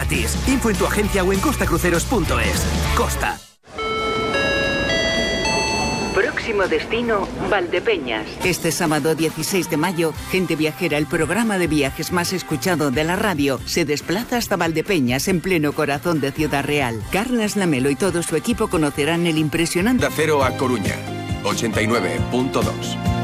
gratis. Info en tu agencia o en costacruceros.es. Costa. Próximo destino, Valdepeñas. Este sábado 16 de mayo, Gente Viajera, el programa de viajes más escuchado de la radio, se desplaza hasta Valdepeñas, en pleno corazón de Ciudad Real. Carlas Lamelo y todo su equipo conocerán el impresionante De Cero a Coruña, 89.2.